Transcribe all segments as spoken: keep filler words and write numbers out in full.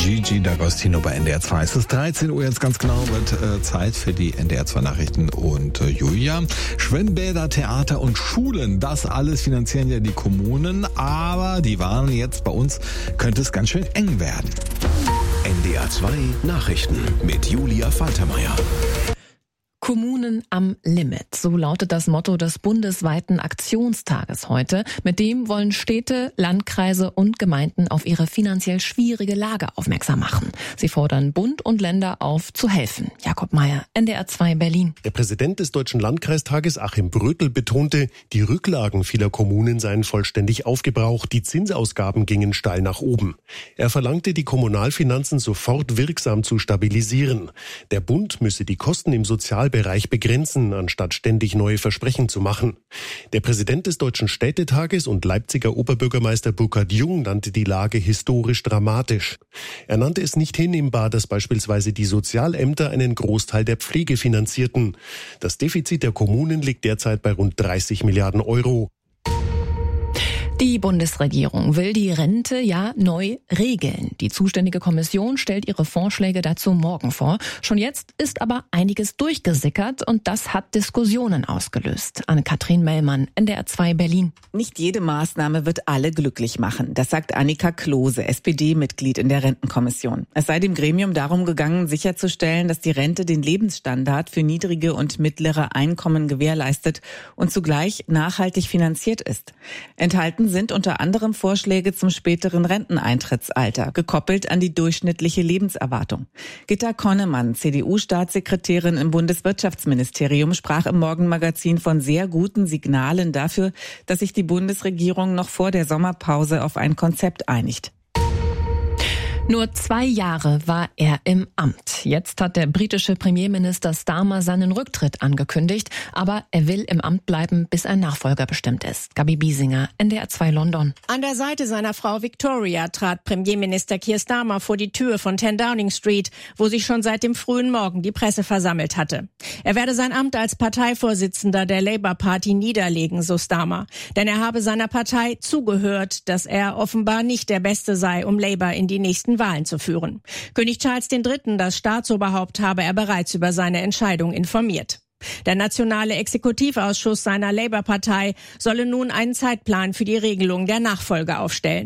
Gigi D'Agostino bei N D R zwei. Es ist dreizehn Uhr jetzt ganz genau, wird äh, Zeit für die N D R zwei Nachrichten und äh, Julia. Schwimmbäder, Theater und Schulen, das alles finanzieren ja die Kommunen, aber die warnen jetzt, bei uns könnte es ganz schön eng werden. N D R zwei Nachrichten mit Julia Faltermeier. Kommunen am Limit, so lautet das Motto des bundesweiten Aktionstages heute. Mit dem wollen Städte, Landkreise und Gemeinden auf ihre finanziell schwierige Lage aufmerksam machen. Sie fordern Bund und Länder auf, zu helfen. Jakob Mayer, N D R zwei Berlin. Der Präsident des Deutschen Landkreistages, Achim Brötel, betonte, die Rücklagen vieler Kommunen seien vollständig aufgebraucht, die Zinsausgaben gingen steil nach oben. Er verlangte, die Kommunalfinanzen sofort wirksam zu stabilisieren. Der Bund müsse die Kosten im Sozialbereich Bereich begrenzen, anstatt ständig neue Versprechen zu machen. Der Präsident des Deutschen Städtetages und Leipziger Oberbürgermeister Burkhard Jung nannte die Lage historisch dramatisch. Er nannte es nicht hinnehmbar, dass beispielsweise die Sozialämter einen Großteil der Pflege finanzierten. Das Defizit der Kommunen liegt derzeit bei rund dreißig Milliarden Euro. Die Bundesregierung will die Rente ja neu regeln. Die zuständige Kommission stellt ihre Vorschläge dazu morgen vor. Schon jetzt ist aber einiges durchgesickert und das hat Diskussionen ausgelöst. Anne-Kathrin Mellmann, N D R zwei Berlin. Nicht jede Maßnahme wird alle glücklich machen. Das sagt Annika Klose, S P D-Mitglied in der Rentenkommission. Es sei dem Gremium darum gegangen, sicherzustellen, dass die Rente den Lebensstandard für niedrige und mittlere Einkommen gewährleistet und zugleich nachhaltig finanziert ist. Enthalten sind unter anderem Vorschläge zum späteren Renteneintrittsalter, gekoppelt an die durchschnittliche Lebenserwartung. Gitta Konnemann, C D U-Staatssekretärin im Bundeswirtschaftsministerium, sprach im Morgenmagazin von sehr guten Signalen dafür, dass sich die Bundesregierung noch vor der Sommerpause auf ein Konzept einigt. Nur zwei Jahre war er im Amt. Jetzt hat der britische Premierminister Starmer seinen Rücktritt angekündigt, aber er will im Amt bleiben, bis ein Nachfolger bestimmt ist. Gabi Biesinger, N D R zwei London. An der Seite seiner Frau Victoria trat Premierminister Keir Starmer vor die Tür von zehn Downing Street, wo sich schon seit dem frühen Morgen die Presse versammelt hatte. Er werde sein Amt als Parteivorsitzender der Labour Party niederlegen, so Starmer. Denn er habe seiner Partei zugehört, dass er offenbar nicht der Beste sei, um Labour in die nächsten Wahlen zu führen. König Charles der Dritte, das Staatsoberhaupt, habe er bereits über seine Entscheidung informiert. Der nationale Exekutivausschuss seiner Labour-Partei solle nun einen Zeitplan für die Regelung der Nachfolge aufstellen.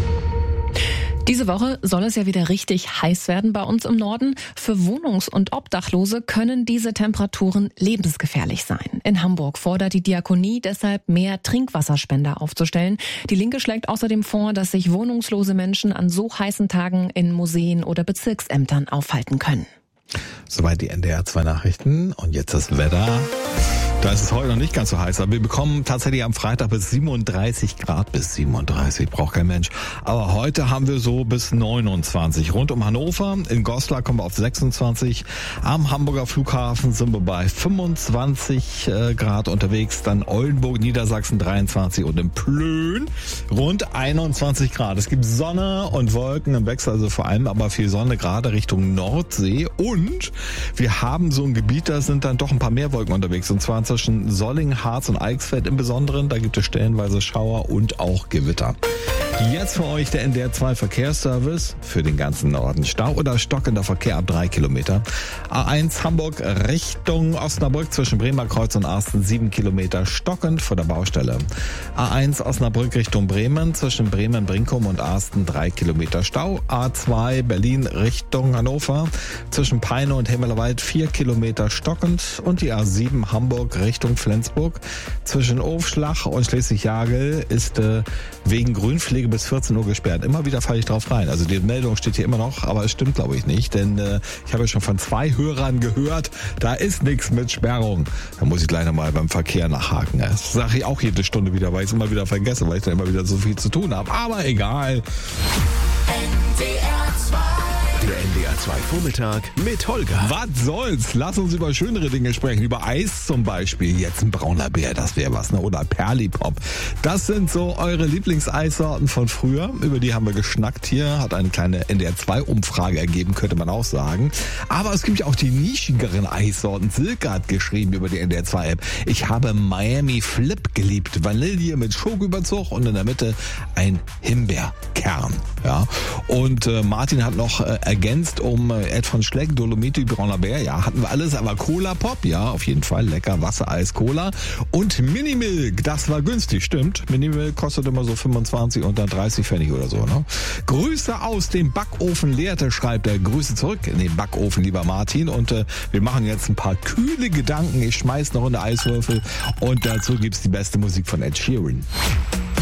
Diese Woche soll es ja wieder richtig heiß werden bei uns im Norden. Für Wohnungs- und Obdachlose können diese Temperaturen lebensgefährlich sein. In Hamburg fordert die Diakonie deshalb, mehr Trinkwasserspender aufzustellen. Die Linke schlägt außerdem vor, dass sich wohnungslose Menschen an so heißen Tagen in Museen oder Bezirksämtern aufhalten können. Soweit die N D R zwei Nachrichten und jetzt das Wetter. Da ist es heute noch nicht ganz so heiß, aber wir bekommen tatsächlich am Freitag bis siebenunddreißig Grad, bis siebenunddreißig, braucht kein Mensch. Aber heute haben wir so bis neunundzwanzig. Rund um Hannover, in Goslar kommen wir auf sechsundzwanzig. Am Hamburger Flughafen sind wir bei fünfundzwanzig Grad unterwegs. Dann Oldenburg, Niedersachsen dreiundzwanzig und in Plön rund einundzwanzig Grad. Es gibt Sonne und Wolken im Wechsel, also vor allem aber viel Sonne, gerade Richtung Nordsee. Und wir haben so ein Gebiet, da sind dann doch ein paar mehr Wolken unterwegs, und zwar zwischen Solling, Harz und Eichsfeld im Besonderen. Da gibt es stellenweise Schauer und auch Gewitter. Jetzt für euch der N D R zwei Verkehrsservice für den ganzen Norden. Stau oder stockender Verkehr ab drei Kilometer. A eins Hamburg Richtung Osnabrück zwischen Bremerkreuz und Arsten sieben Kilometer stockend vor der Baustelle. A eins Osnabrück Richtung Bremen zwischen Bremen, Brinkum und Arsten drei Kilometer Stau. A zwei Berlin Richtung Hannover zwischen Peine und Hemmerlewald vier Kilometer stockend. Und die A sieben Hamburg Richtung Flensburg zwischen Ofschlach und Schleswig-Jagel ist äh, wegen Grünpflege bis vierzehn Uhr gesperrt. Immer wieder falle ich drauf rein. Also die Meldung steht hier immer noch, aber es stimmt glaube ich nicht, denn äh, ich habe schon von zwei Hörern gehört, da ist nichts mit Sperrung. Da muss ich gleich nochmal beim Verkehr nachhaken. Das sage ich auch jede Stunde wieder, weil ich es immer wieder vergesse, weil ich dann immer wieder so viel zu tun habe. Aber egal. N D R zwei. Der N D R zwei Vormittag mit Holger. Was soll's? Lass uns über schönere Dinge sprechen. Über Eis zum Beispiel. Jetzt ein brauner Bär, das wäre was, ne? Oder Perlipop. Das sind so eure Lieblingseissorten von früher. Über die haben wir geschnackt hier. Hat eine kleine N D R zwei Umfrage ergeben, könnte man auch sagen. Aber es gibt ja auch die nischigeren Eissorten. Silke hat geschrieben über die N D R zwei App. Ich habe Miami Flip geliebt. Vanille mit Schokoüberzug und in der Mitte ein Himbeerkern. Ja. Und äh, Martin hat noch äh, ergänzt um äh, Ed von Schleck, Dolomiti, Brauner Bär. Ja, hatten wir alles, aber Cola Pop, ja, auf jeden Fall. Lecker, Wasser, Eis, Cola. Und Minimilk, das war günstig, stimmt. Minimilk kostet immer so fünfundzwanzig und dann dreißig Pfennig oder so, ne? Grüße aus dem Backofen leerte, schreibt er. Grüße zurück in den Backofen, lieber Martin. Und äh, wir machen jetzt ein paar kühle Gedanken. Ich schmeiß noch eine Eiswürfel und dazu gibt's die beste Musik von Ed Sheeran.